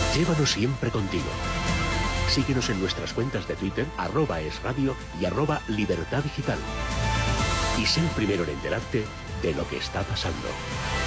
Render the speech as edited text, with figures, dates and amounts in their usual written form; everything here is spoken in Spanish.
Llévanos siempre contigo. Síguenos en nuestras cuentas de Twitter, @esradio y @libertaddigital. Y sé el primero en enterarte de lo que está pasando.